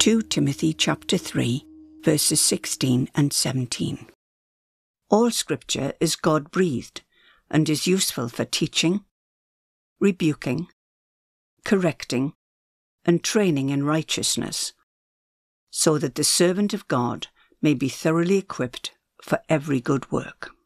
2 Timothy chapter 3, verses 16 and 17. All Scripture is God-breathed and is useful for teaching, rebuking, correcting, and training in righteousness, so that the servant of God may be thoroughly equipped for every good work.